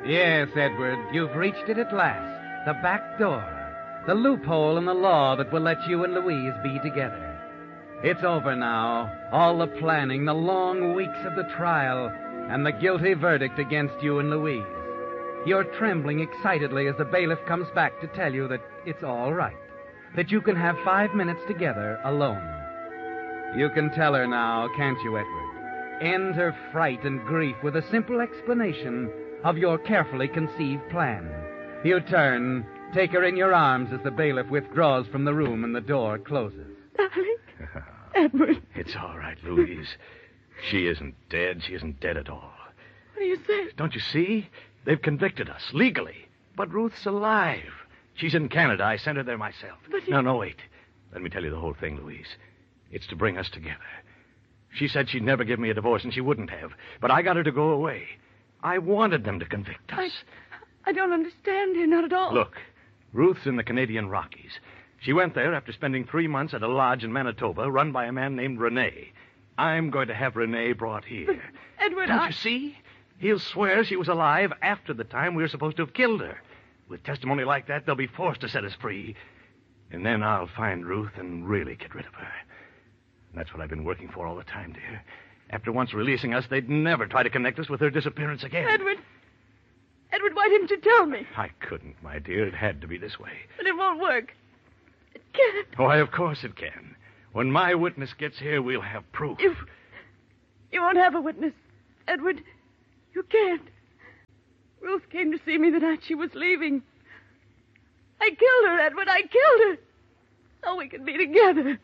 Yes, Edward, you've reached it at last. The back door. The loophole in the law that will let you and Louise be together. It's over now. All the planning, the long weeks of the trial, and the guilty verdict against you and Louise. You're trembling excitedly as the bailiff comes back to tell you that it's all right. That you can have 5 minutes together alone. You can tell her now, can't you, Edward? End her fright and grief with a simple explanation of your carefully conceived plan. You turn, take her in your arms as the bailiff withdraws from the room and the door closes. Darling. Edward. It's all right, Louise. She isn't dead. She isn't dead at all. What do you say? Don't you see? They've convicted us, legally. But Ruth's alive. She's in Canada. I sent her there myself. But No, wait. Let me tell you the whole thing, Louise. It's to bring us together. She said she'd never give me a divorce, and she wouldn't have. But I got her to go away. I wanted them to convict us. I don't understand you, not at all. Look, Ruth's in the Canadian Rockies. She went there after spending 3 months at a lodge in Manitoba run by a man named Rene. I'm going to have Rene brought here. But, Edward, Don't you see? He'll swear she was alive after the time we were supposed to have killed her. With testimony like that, they'll be forced to set us free. And then I'll find Ruth and really get rid of her. That's what I've been working for all the time, dear. After once releasing us, they'd never try to connect us with her disappearance again. Edward, why didn't you tell me? I couldn't, my dear. It had to be this way. But it won't work. It can't. Why, of course it can. When my witness gets here, we'll have proof. You won't have a witness, Edward. You can't. Ruth came to see me the night she was leaving. I killed her, Edward. I killed her. So we could be together.